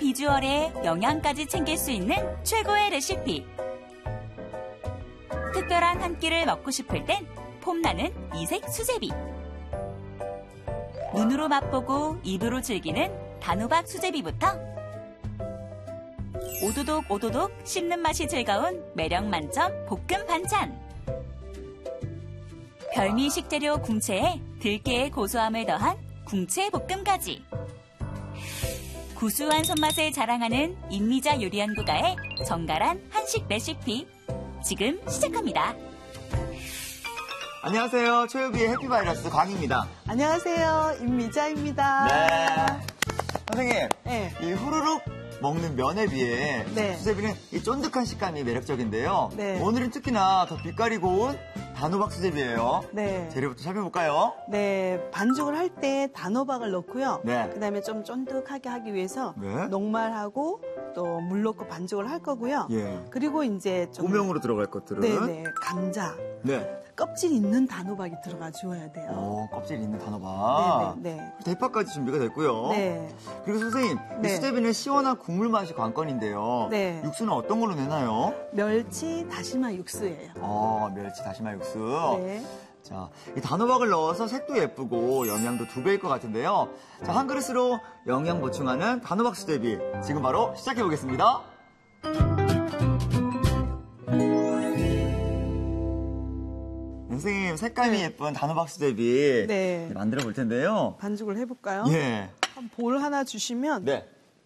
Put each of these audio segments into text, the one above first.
비주얼에 영양까지 챙길 수 있는 최고의 레시피. 특별한 한 끼를 먹고 싶을 땐 폼나는 이색 수제비. 눈으로 맛보고 입으로 즐기는 단호박 수제비부터 오도독 오도독 씹는 맛이 즐거운 매력 만점 볶음 반찬. 별미 식재료 궁채에 들깨의 고소함을 더한 궁채 볶음까지. 구수한 손맛을 자랑하는 임미자 요리연구가의 정갈한 한식 레시피. 지금 시작합니다. 안녕하세요. 초유비의 해피바이러스 광입니다. 안녕하세요. 임미자입니다. 네. 선생님, 네. 이 후루룩 먹는 면에 비해 네. 수제비는 이 쫀득한 식감이 매력적인데요. 네. 오늘은 특히나 더 빛깔이 고운 단호박 수제비예요. 네. 재료부터 살펴볼까요? 네. 반죽을 할 때 단호박을 넣고요. 네. 그다음에 좀 쫀득하게 하기 위해서 네. 녹말하고 또 물 넣고 반죽을 할 거고요. 예. 그리고 이제 좀 고명으로 들어갈 것들은 네네. 감자. 네. 껍질 있는 단호박이 들어가 줘야 돼요. 껍질 있는 단호박. 네네. 대파까지 준비가 됐고요. 네. 그리고 선생님, 이 네. 수제비는 시원한 국물 맛이 관건인데요. 네. 육수는 어떤 걸로 내나요? 멸치 다시마 육수예요. 멸치 다시마 육수. 네. 자, 이 단호박을 넣어서 색도 예쁘고 영양도 2배일 것 같은데요. 자, 한 그릇으로 영양 보충하는 단호박 수제비. 지금 바로 시작해 보겠습니다. 선생님, 색감이 네. 예쁜 단호박 수제비 네. 만들어 볼 텐데요. 반죽을 해볼까요? 예. 볼 하나 주시면 네.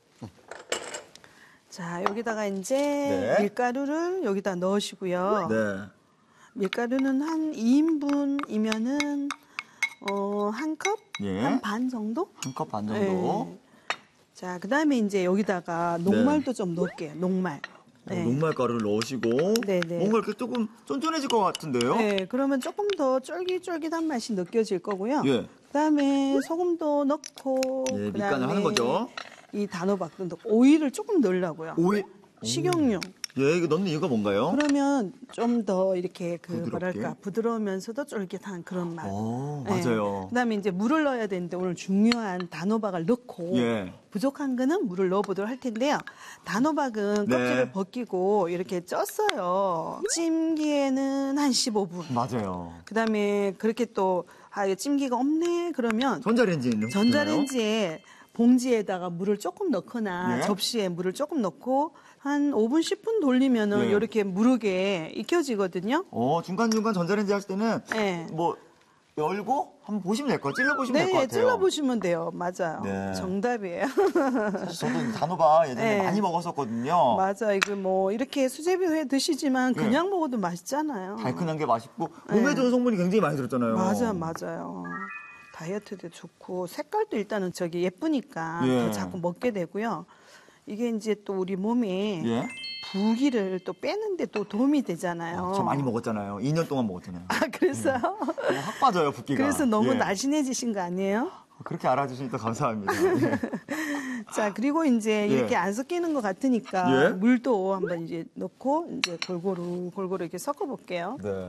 자, 여기다가 이제 네. 밀가루를 여기다 넣으시고요. 네. 밀가루는 한 2인분이면은 한 컵? 예. 한 반 정도? 한 컵 반 정도. 네. 자, 그다음에 이제 여기다가 녹말도 좀 넣을게요. 녹말. 네. 녹말 가루를 넣으시고 네네. 뭔가 이렇게 조금 쫀쫀해질 것 같은데요. 네, 그러면 조금 더 쫄깃쫄깃한 맛이 느껴질 거고요. 예. 그다음에 소금도 넣고 예, 그다음에 밑간을 하는 거죠. 이 단호박도 넣고 오이를 조금 넣으려고요. 오이. 식용유. 예, 이거 넣는 이유가 뭔가요? 그러면 좀 더 이렇게 부드럽게? 뭐랄까 부드러우면서도 쫄깃한 그런 맛. 맞아요. 그다음에 이제 물을 넣어야 되는데 오늘 중요한 단호박을 넣고 예. 부족한 거는 물을 넣어보도록 할 텐데요. 단호박은 네. 껍질을 벗기고 이렇게 쪘어요. 찜기에는 한 15분. 맞아요. 그다음에 그렇게 또 이거 찜기가 없네 그러면 전자레인지는 전자레인지에 봉지에다가 물을 조금 넣거나 예. 접시에 물을 조금 넣고 한 5분, 10분 돌리면은 예. 이렇게 무르게 익혀지거든요. 중간중간 전자레인지 할 때는 네. 뭐 열고 한번 보시면 될 거예요. 찔러보시면 될 것 네, 같아요. 찔러보시면 돼요. 맞아요. 네. 정답이에요. 사실 저도 단호박 예전에 네. 많이 먹었었거든요. 맞아. 이거 뭐 이렇게 수제비 회 드시지만 그냥 먹어도 맛있잖아요. 달큰한 게 맛있고 몸에 좋은 성분이 굉장히 많이 들었잖아요. 맞아요. 다이어트도 좋고 색깔도 일단은 저기 예쁘니까 예. 더 자꾸 먹게 되고요. 이게 이제 또 우리 몸에 예. 부기를 또 빼는데 또 도움이 되잖아요. 저 많이 먹었잖아요. 2년 동안 먹었잖아요. 아, 그랬어요? 확 빠져요, 붓기가. 그래서 너무 예. 날씬해지신 거 아니에요? 그렇게 알아주시니까 감사합니다. 예. 자, 그리고 이제 예. 이렇게 안 섞이는 것 같으니까 예. 물도 한번 이제 넣고 이제 골고루 이렇게 섞어 볼게요. 네.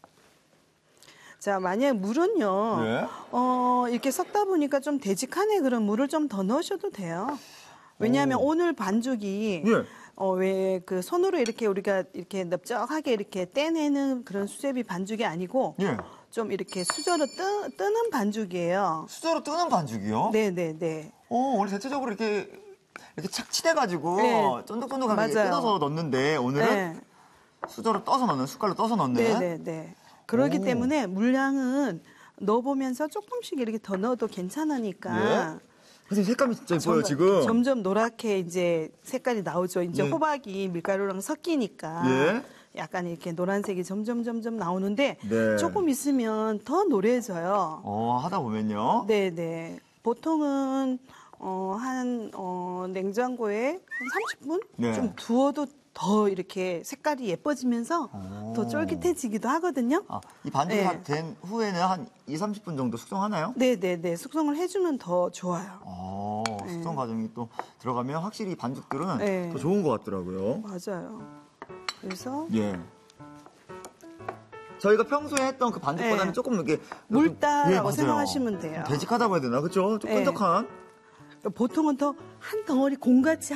자, 만약 물은요, 예. 이렇게 섞다 보니까 좀 되직하네. 그럼 물을 좀 더 넣으셔도 돼요. 왜냐하면 오늘 반죽이 예. 왜 그 손으로 이렇게 우리가 이렇게 넓적하게 이렇게 떼내는 그런 수제비 반죽이 아니고 예. 좀 이렇게 수저로 뜨는 반죽이에요. 수저로 뜨는 반죽이요? 네네네. 원래 대체적으로 이렇게 착취돼가지고 네. 쫀득쫀득하게 맞아요. 뜯어서 넣는데 오늘은 네. 수저로 떠서 넣는, 숟갈로 떠서 넣는. 네네네. 그렇기 오. 때문에 물량은 넣어보면서 조금씩 이렇게 더 넣어도 괜찮으니까. 예. 선생님 색감이 진짜 예뻐요, 지금. 점점 노랗게 이제 색깔이 나오죠. 이제 예. 호박이 밀가루랑 섞이니까. 예. 약간 이렇게 노란색이 점점 나오는데 네. 조금 있으면 더 노래져요. 하다 보면요. 네네. 보통은 냉장고에 한 30분 네. 좀 두어도 더 이렇게 색깔이 예뻐지면서 더 쫄깃해지기도 하거든요. 이 반죽이 네. 된 후에는 한 2, 30분 정도 숙성하나요? 네네네. 숙성을 해주면 더 좋아요. 숙성 과정이 또 들어가면 확실히 이 반죽들은 네. 더 좋은 것 같더라고요. 맞아요. 그래서 예. 저희가 평소에 했던 그 반죽보다는 네. 조금 이렇게 물다라고 맞아요. 생각하시면 돼요. 좀 되직하다고 해야 되나? 그렇죠? 좀 네. 끈적한. 보통은 더 한 덩어리 공같이